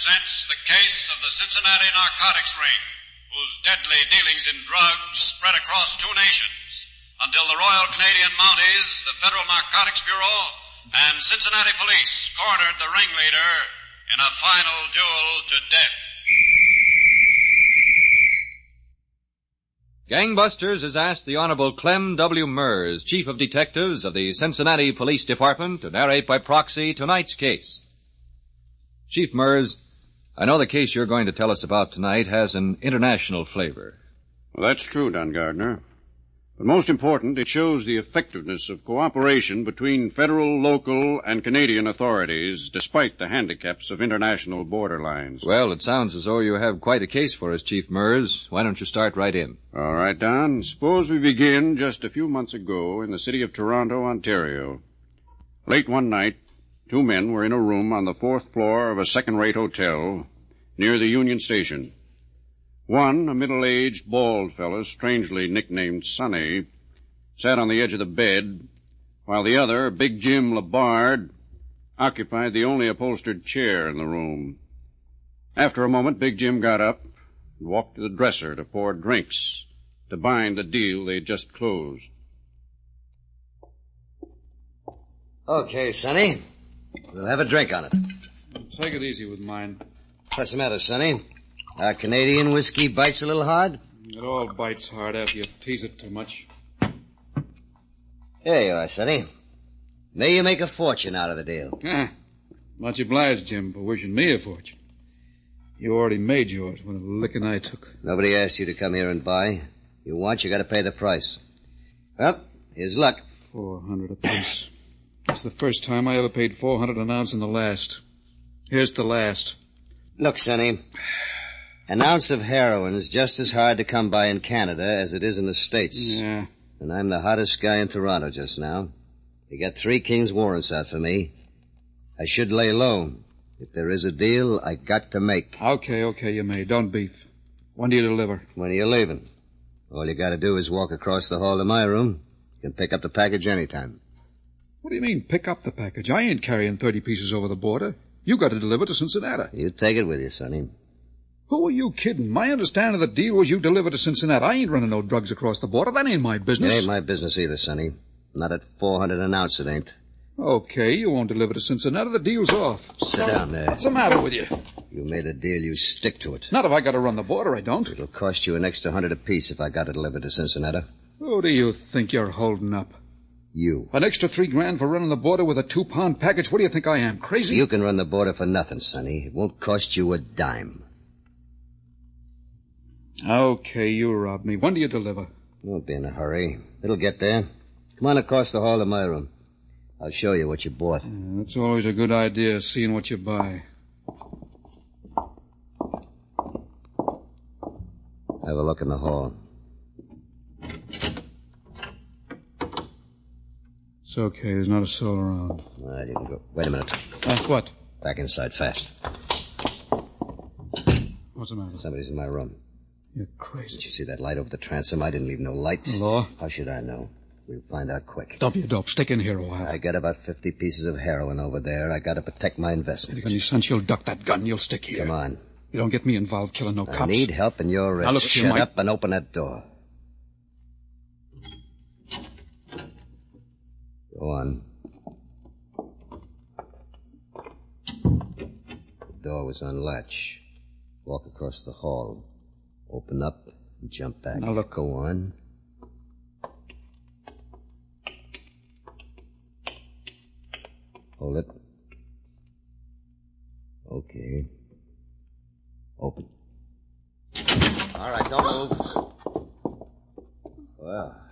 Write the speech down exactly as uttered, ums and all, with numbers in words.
presents the case of the Cincinnati narcotics ring, whose deadly dealings in drugs spread across two nations, until the Royal Canadian Mounties, the Federal Narcotics Bureau, and Cincinnati police cornered the ringleader in a final duel to death. Gangbusters has asked the Honorable Clem W. Mers, Chief of Detectives of the Cincinnati Police Department, to narrate by proxy tonight's case. Chief Mers, I know the case you're going to tell us about tonight has an international flavor. Well, that's true, Don Gardner. But most important, it shows the effectiveness of cooperation between federal, local, and Canadian authorities, despite the handicaps of international border lines. Well, it sounds as though you have quite a case for us, Chief Mers. Why don't you start right in? All right, Don. Suppose we begin just a few months ago in the city of Toronto, Ontario. Late one night, two men were in a room on the fourth floor of a second-rate hotel near the Union Station. One, a middle-aged, bald fellow, strangely nicknamed Sonny, sat on the edge of the bed, while the other, Big Jim Labard, occupied the only upholstered chair in the room. After a moment, Big Jim got up and walked to the dresser to pour drinks to bind the deal they'd just closed. Okay, Sonny. We'll have a drink on it. Take it easy with mine. What's the matter, Sonny? Our Canadian whiskey bites a little hard? It all bites hard after you tease it too much. Here you are, Sonny. May you make a fortune out of the deal. Ah, much obliged, Jim, for wishing me a fortune. You already made yours with a licking I took. Nobody asked you to come here and buy. You want, you got to pay the price. Well, here's luck. Four hundred apiece. It's the first time I ever paid four hundred an ounce in the last. Here's the last. Look, Sonny. An ounce of heroin is just as hard to come by in Canada as it is in the States. Yeah. And I'm the hottest guy in Toronto just now. You got three King's warrants out for me. I should lay low. If there is a deal, I got to make. Okay, okay, you may. Don't beef. When do you deliver? When are you leaving? All you got to do is walk across the hall to my room. You can pick up the package anytime. What do you mean, pick up the package? I ain't carrying thirty pieces over the border. You got to deliver to Cincinnati. You take it with you, Sonny. Who are you kidding? My understanding of the deal was you deliver to Cincinnati. I ain't running no drugs across the border. That ain't my business. It ain't my business either, Sonny. Not at four hundred an ounce, it ain't. Okay, you won't deliver to Cincinnati. The deal's off. Sit down there. What's the matter with you? You made a deal, you stick to it. Not if I got to run the border, I don't. It'll cost you an extra hundred apiece if I got it delivered to Cincinnati. Who do you think you're holding up? You. An extra three grand for running the border with a two-pound package? What do you think I am, crazy? You can run the border for nothing, Sonny. It won't cost you a dime. Okay, you robbed me. When do you deliver? Won't be in a hurry. It'll get there. Come on across the hall to my room. I'll show you what you bought. Yeah, that's always a good idea, seeing what you buy. Have a look in the hall. It's okay. There's not a soul around. All right, you can go. Wait a minute. Uh, what? Back inside fast. What's the matter? Somebody's in my room. You're crazy. Did you see that light over the transom? I didn't leave no lights. Law? How should I know? We'll find out quick. Don't be a dope. Stick in here a while. I got about fifty pieces of heroin over there. I got to protect my investments. If any sense you'll duck that gun, you'll stick here. Come on. You don't get me involved killing no cops. I need help and you're rich. Now look, Shut you might... up and open that door. Go on. The door was on latch. Walk across the hall. Open up and jump back. Now look. Go on. Hold it. Okay. Open. All right, don't move. Well,